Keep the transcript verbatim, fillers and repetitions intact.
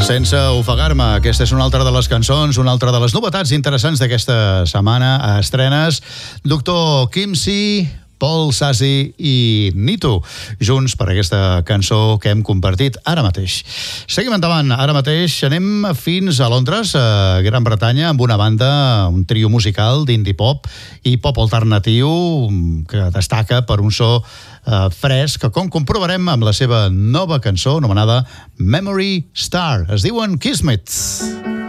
Sense ofegar-me, aquesta és una altra de les cançons, una altra de les novetats interessants d'aquesta setmana a estrenes. Doctor Kimsey, Paul Sassi i Nito, junts per aquesta cançó que hem compartit ara mateix. Seguim endavant, ara mateix anem fins a Londres, a Gran Bretanya, amb una banda, un trio musical d'indie pop i pop alternatiu que destaca per un so uh, fresc, que com comprovarem amb la seva nova cançó anomenada Memory Star. Es diuen Kismet.